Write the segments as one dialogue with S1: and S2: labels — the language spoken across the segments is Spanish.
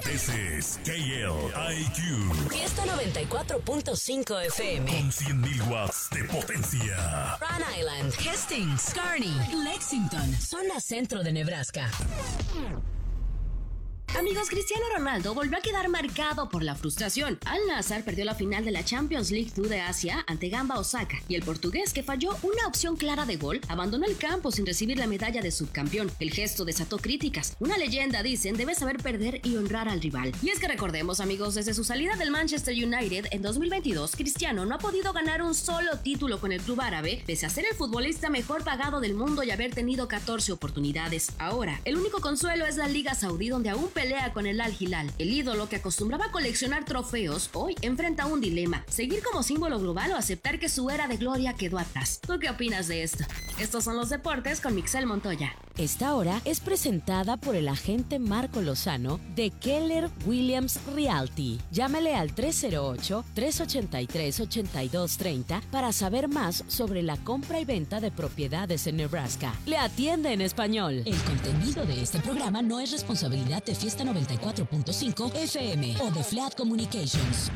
S1: This is KLIQ.
S2: Fiesta 94.5 FM.
S1: Con 100,000 watts de potencia.
S2: Rhode Island, Hastings, Kearney, Lexington, zona centro de Nebraska.
S3: Amigos, Cristiano Ronaldo volvió a quedar marcado por la frustración. Al-Nassr perdió la final de la Champions League 2 de Asia ante Gamba Osaka y el portugués, que falló una opción clara de gol, abandonó el campo sin recibir la medalla de subcampeón. El gesto desató críticas. Una leyenda, dicen, debe saber perder y honrar al rival. Y es que recordemos, amigos, desde su salida del Manchester United en 2022, Cristiano no ha podido ganar un solo título con el club árabe, pese a ser el futbolista mejor pagado del mundo y haber tenido 14 oportunidades. Ahora, el único consuelo es la Liga Saudí, donde aún pelea con el Al-Hilal. El ídolo, que acostumbraba a coleccionar trofeos, hoy enfrenta un dilema: seguir como símbolo global o aceptar que su era de gloria quedó atrás. ¿Tú qué opinas de esto? Estos son los deportes con Mixel Montoya.
S2: Esta hora es presentada por el agente Marco Lozano de Keller Williams Realty. Llámale al 308-383-8230 para saber más sobre la compra y venta de propiedades en Nebraska. Le atiende en español. El contenido de este programa no es responsabilidad de Fiesta 94.5 FM o de Flat Communications.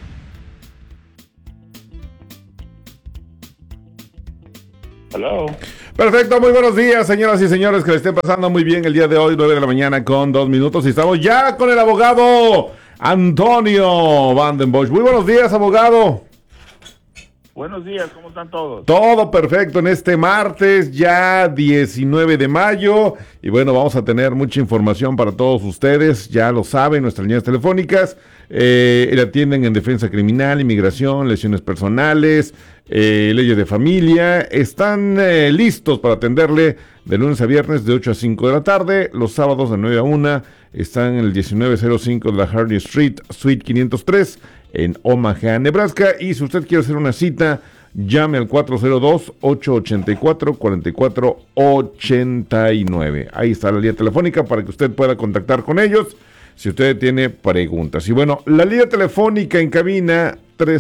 S4: Hello.
S5: Perfecto, muy buenos días, señoras y señores, que le esté pasando muy bien el día de hoy, 9 de la mañana con 2 minutos, y estamos ya con el abogado Antonio Vandenbosch. Muy buenos días, abogado.
S4: Buenos días, ¿cómo están todos?
S5: Todo perfecto en este martes, ya 19 de mayo, y bueno, vamos a tener mucha información para todos ustedes, ya lo saben, nuestras líneas telefónicas, le atienden en defensa criminal, inmigración, lesiones personales, leyes de familia, están listos para atenderle de lunes a viernes de 8 a 5 de la tarde, los sábados de 9 a 1, están en el 1905 de la Hardy Street, Suite 503, en Omaha, Nebraska, y si usted quiere hacer una cita, llame al 402-884-4489. Ahí está la línea telefónica para que usted pueda contactar con ellos si usted tiene preguntas. Y bueno, la línea telefónica en cabina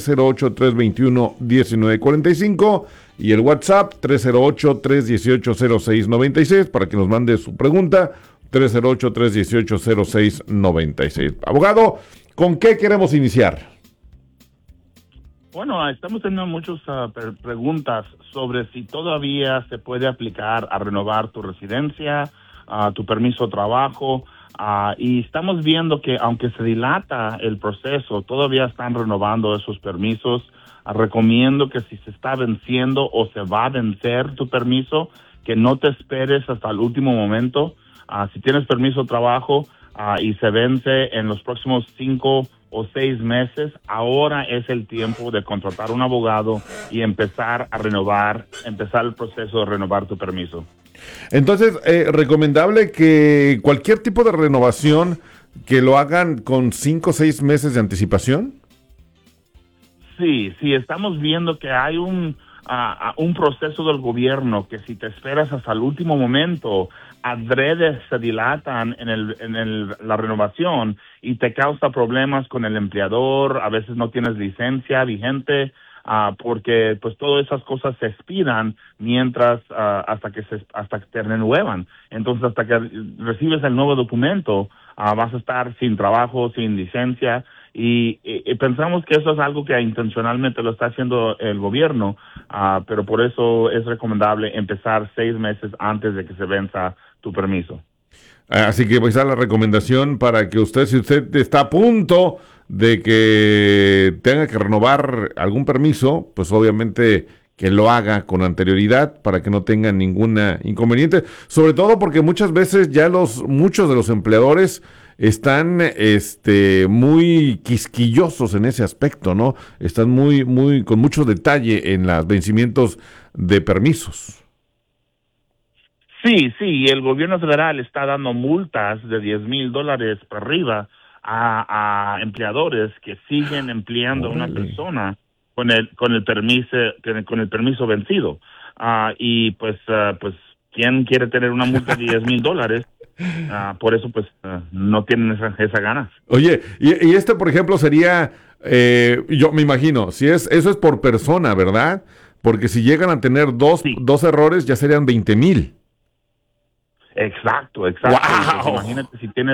S5: 308-321-1945 y el WhatsApp 308-318-0696 para que nos mande su pregunta, 308-318-0696. Abogado, ¿con qué queremos iniciar?
S4: Bueno, estamos teniendo muchas preguntas sobre si todavía se puede aplicar a renovar tu residencia, tu permiso de trabajo, y estamos viendo que aunque se dilata el proceso, todavía están renovando esos permisos. Recomiendo que si se está venciendo o se va a vencer tu permiso, que no te esperes hasta el último momento. Si tienes permiso de trabajo y se vence en los próximos 5 o 6 meses, ahora es el tiempo de contratar un abogado y empezar el proceso de renovar tu permiso.
S5: Entonces, recomendable que cualquier tipo de renovación que lo hagan con 5 o 6 meses de anticipación.
S4: Sí, estamos viendo que hay un proceso del gobierno que si te esperas hasta el último momento, adrede se dilatan en la renovación y te causa problemas con el empleador. A veces no tienes licencia vigente porque pues todas esas cosas se expiran mientras hasta que te renuevan. Entonces, hasta que recibes el nuevo documento, vas a estar sin trabajo, sin licencia. Y pensamos que eso es algo que intencionalmente lo está haciendo el gobierno, pero por eso es recomendable empezar 6 meses antes de que se venza tu permiso.
S5: Así que pues da la recomendación para que usted, si usted está a punto de que tenga que renovar algún permiso, pues obviamente que lo haga con anterioridad para que no tenga ningún inconveniente, sobre todo porque muchas veces ya muchos de los empleadores están muy quisquillosos en ese aspecto, ¿no? Están muy con mucho detalle en los vencimientos de permisos.
S4: Sí, el gobierno federal está dando multas de $10,000 para arriba a empleadores que siguen empleando a una persona con el permiso vencido. Y pues ¿quién quiere tener una multa de $10,000? Por eso pues no tienen esa ganas.
S5: Oye, y por ejemplo sería, yo me imagino, eso es por persona, ¿verdad? Porque si llegan a tener dos errores ya serían 20,000.
S4: Exacto.
S5: ¡Wow!
S4: Pues imagínate si tienes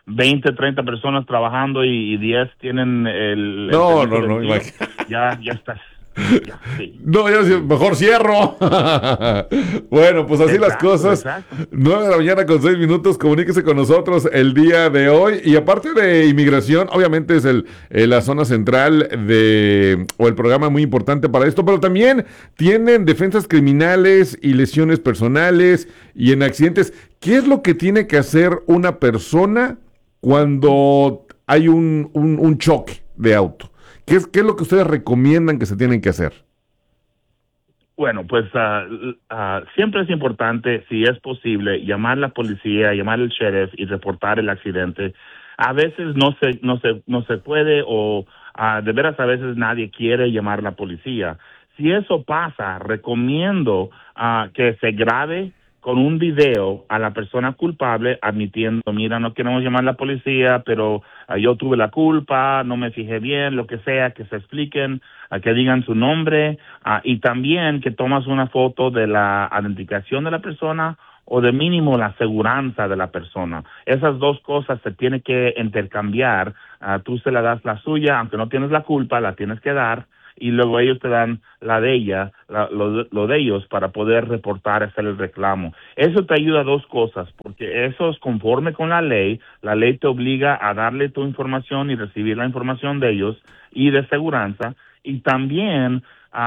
S4: 20, 30 personas trabajando y 10 tienen el
S5: No,
S4: servicio ya estás. Ya, sí.
S5: No, yo mejor cierro. Bueno, pues así las cosas.
S4: Exacto.
S5: 9 de la mañana con 6 minutos. Comuníquese con nosotros el día de hoy. Y aparte de inmigración, obviamente es la zona central o el programa muy importante para esto, pero también tienen defensas criminales y lesiones personales y en accidentes. ¿Qué es lo que tiene que hacer una persona cuando hay un choque de auto? ¿Qué es lo que ustedes recomiendan que se tienen que hacer?
S4: Bueno, pues siempre es importante, si es posible, llamar a la policía, llamar al sheriff y reportar el accidente. A veces no se puede o de veras a veces nadie quiere llamar a la policía. Si eso pasa, recomiendo que se grabe con un video a la persona culpable admitiendo, mira, no queremos llamar a la policía, pero yo tuve la culpa, no me fijé bien, lo que sea, que se expliquen, que digan su nombre y también que tomas una foto de la identificación de la persona o de mínimo la aseguranza de la persona. Esas dos cosas se tienen que intercambiar. Tú se la das la suya, aunque no tienes la culpa, la tienes que dar. Y luego ellos te dan la de ella, lo de ellos para poder reportar, hacer el reclamo. Eso te ayuda a dos cosas, porque eso es conforme con la ley te obliga a darle tu información y recibir la información de ellos y de seguranza, y también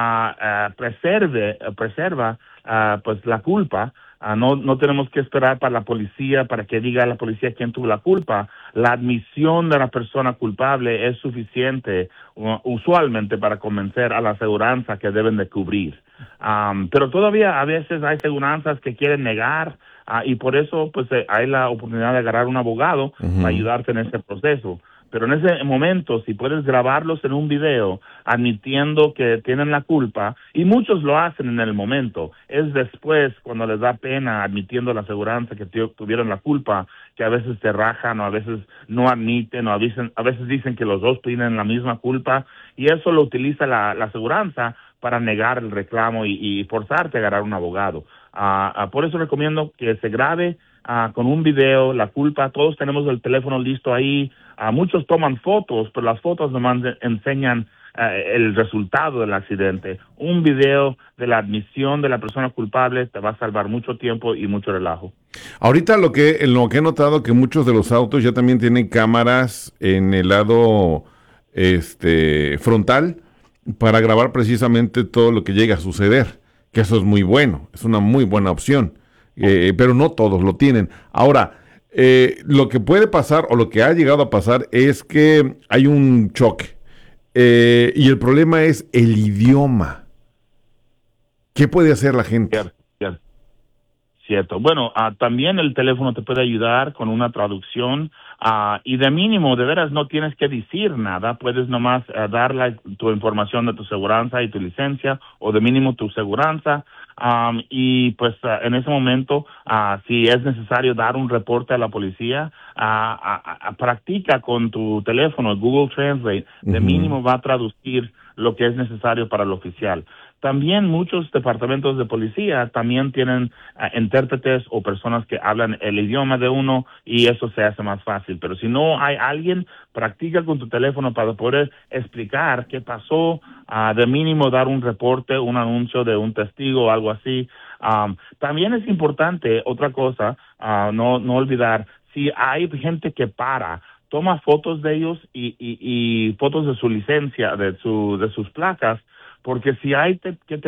S4: preserva pues la culpa. No tenemos que esperar para la policía, para que diga a la policía quién tuvo la culpa. La admisión de la persona culpable es suficiente usualmente para convencer a la aseguranza que deben de cubrir. Pero todavía a veces hay aseguranzas que quieren negar y por eso pues hay la oportunidad de agarrar un abogado para ayudarte en ese proceso. Pero en ese momento, si puedes grabarlos en un video admitiendo que tienen la culpa, y muchos lo hacen en el momento, es después cuando les da pena admitiendo la aseguranza que tuvieron la culpa, que a veces se rajan o a veces no admiten o a veces dicen que los dos tienen la misma culpa, y eso lo utiliza la aseguranza para negar el reclamo y forzarte a agarrar un abogado. Por eso recomiendo que se grabe con un video la culpa. Todos tenemos el teléfono listo ahí. Muchos toman fotos, pero las fotos nomás enseñan el resultado del accidente. Un video de la admisión de la persona culpable te va a salvar mucho tiempo y mucho relajo.
S5: Ahorita lo que he notado que muchos de los autos ya también tienen cámaras en el lado frontal para grabar precisamente todo lo que llega a suceder, que eso es muy bueno, es una muy buena opción, pero no todos lo tienen. Ahora, lo que puede pasar o lo que ha llegado a pasar es que hay un choque y el problema es el idioma. ¿Qué puede hacer la gente?
S4: Cierto. Bueno, también el teléfono te puede ayudar con una traducción y de mínimo, de veras, no tienes que decir nada. Puedes nomás dar tu información de tu seguranza y tu licencia o de mínimo tu seguranza y pues en ese momento, si es necesario dar un reporte a la policía, practica con tu teléfono, Google Translate, de mínimo va a traducir lo que es necesario para el oficial. También muchos departamentos de policía también tienen intérpretes o personas que hablan el idioma de uno y eso se hace más fácil. Pero si no hay alguien, practica con tu teléfono para poder explicar qué pasó, de mínimo dar un reporte, un anuncio de un testigo o algo así. También es importante, otra cosa, no olvidar, si hay gente que toma fotos de ellos y fotos de su licencia, de sus placas, porque si hay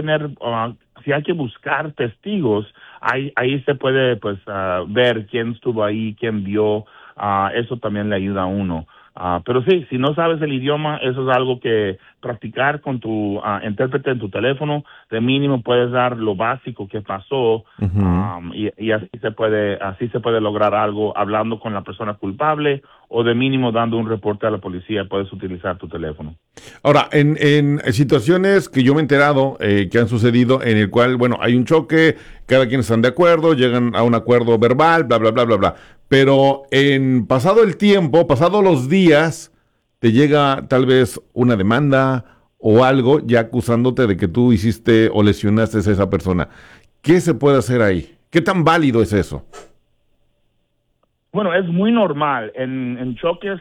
S4: si hay que buscar testigos, ahí se puede pues ver quién estuvo ahí, quién vio, eso también le ayuda a uno. Pero sí, si no sabes el idioma, eso es algo que practicar con tu intérprete en tu teléfono. De mínimo puedes dar lo básico que pasó y así se puede lograr algo hablando con la persona culpable o de mínimo dando un reporte a la policía. Puedes utilizar tu teléfono.
S5: Ahora, en situaciones que yo me he enterado que han sucedido en el cual, bueno, hay un choque, cada quien están de acuerdo, llegan a un acuerdo verbal, bla, bla, bla, bla, bla. Pero pasado el tiempo, pasados los días, te llega tal vez una demanda o algo ya acusándote de que tú hiciste o lesionaste a esa persona. ¿Qué se puede hacer ahí? ¿Qué tan válido es eso?
S4: Bueno, es muy normal en choques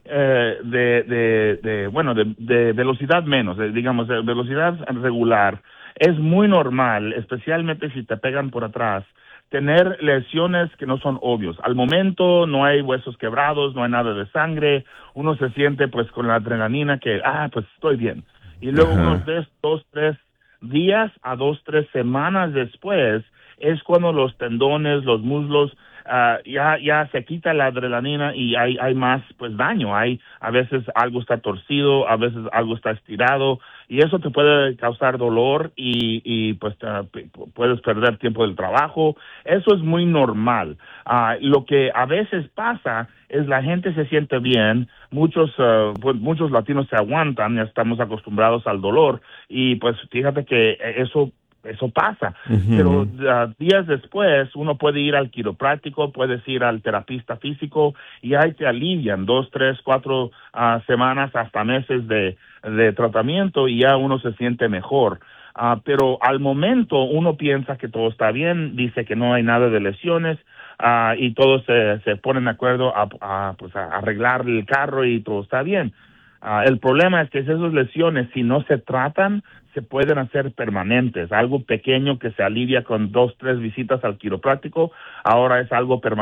S4: de velocidad menos, digamos, de velocidad regular. Es muy normal, especialmente si te pegan por atrás, tener lesiones que no son obvios. Al momento no hay huesos quebrados, no hay nada de sangre, uno se siente pues con la adrenalina que, pues estoy bien. Y luego unos 2, 3 días a 2, 3 semanas después es cuando los tendones, los muslos, ya se quita la adrenalina y hay más pues daño. A veces algo está torcido, a veces algo está estirado y eso te puede causar dolor y pues puedes perder tiempo del trabajo. Eso es muy normal. Lo que a veces pasa es la gente se siente bien, muchos latinos se aguantan, ya estamos acostumbrados al dolor y pues fíjate que eso pasa, pero días después uno puede ir al quiropráctico, puedes ir al terapista físico y ahí te alivian 2, 3, 4 semanas hasta meses de tratamiento y ya uno se siente mejor. Pero al momento uno piensa que todo está bien, dice que no hay nada de lesiones y todos se ponen de acuerdo a arreglar el carro y todo está bien. El problema es que esas lesiones, si no se tratan, se pueden hacer permanentes. Algo pequeño que se alivia con 2, 3 visitas al quiropráctico, ahora es algo permanente.